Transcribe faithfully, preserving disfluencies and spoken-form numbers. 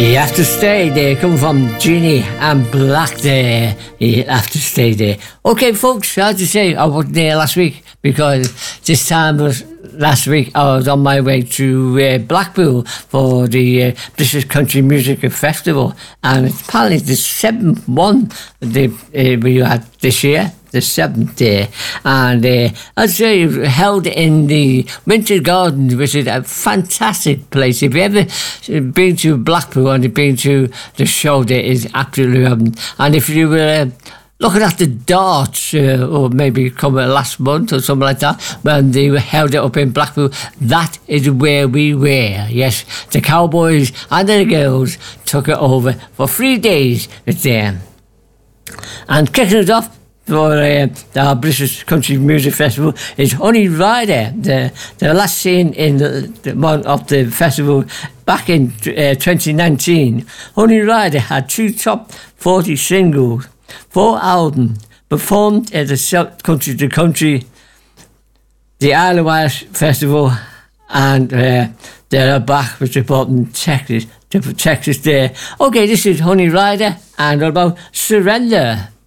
You have to stay there. Come from Ginny and Black there. You have to stay there. Okay, folks, as you say, I wasn't there last week because this time was last week I was on my way to uh, Blackpool for the uh, British Country Music Festival, and apparently the seventh one they, uh, we had this year. The seventh day, and uh, I'd say held in the Winter Garden, which is a fantastic place. If you ever been to Blackpool and you've been to the show, there is absolutely um, and if you were uh, looking at the darts, uh, or maybe come last month or something like that, when they held it up in Blackpool, that is where we were. Yes, the Cowboys and the girls took it over for three days with them, and kicking it off for uh, the British Country Music Festival is Honey Rider. The, the last seen in the, the one of the festival back in uh, twenty nineteen. Honey Rider had two top forty singles, four albums, performed at the South Country to Country, the Isle of Wight Festival, and uh, they're back with support in Texas, to Texas there. Okay, this is Honey Rider and what about Surrender?